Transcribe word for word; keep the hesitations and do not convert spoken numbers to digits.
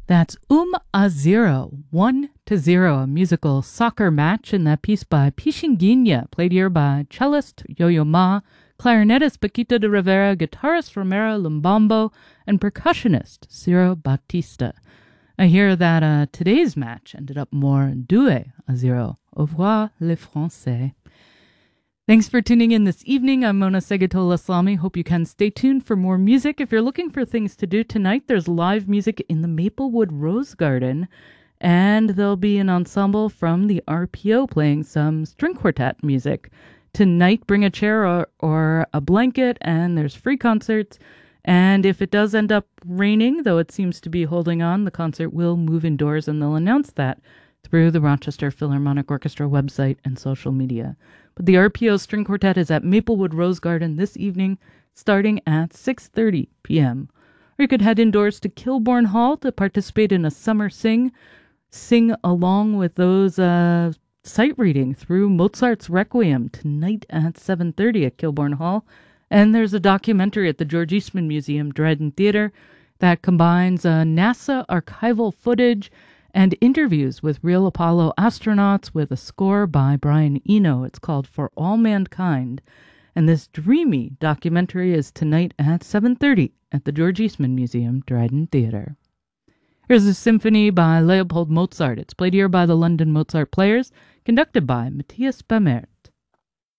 That's Um a Zero, One to Zero, a musical soccer match in that piece by Pichinguinha, played here by cellist Yo-Yo Ma, clarinetist Paquita de Rivera, guitarist Romero Lumbambo, and percussionist Ciro Batista. I hear that uh, today's match ended up more deux a zero. Au revoir, les Français. Thanks for tuning in this evening. I'm Mona Segatola Slami. Hope you can stay tuned for more music. If you're looking for things to do tonight, there's live music in the Maplewood Rose Garden, and there'll be an ensemble from the R P O playing some string quartet music. Tonight, bring a chair or, or a blanket, and there's free concerts. And if it does end up raining, though it seems to be holding on, the concert will move indoors, and they'll announce that through the Rochester Philharmonic Orchestra website and social media. But the R P O String Quartet is at Maplewood Rose Garden this evening, starting at six thirty p.m. Or you could head indoors to Kilbourne Hall to participate in a summer sing, sing along with those uh, sight reading through Mozart's Requiem tonight at seven thirty at Kilbourne Hall. And there's a documentary at the George Eastman Museum, Dryden Theater, that combines uh, NASA archival footage and interviews with real Apollo astronauts with a score by Brian Eno. It's called For All Mankind. And this dreamy documentary is tonight at seven thirty at the George Eastman Museum, Dryden Theater. Here's a symphony by Leopold Mozart. It's played here by the London Mozart Players, conducted by Matthias Bamert.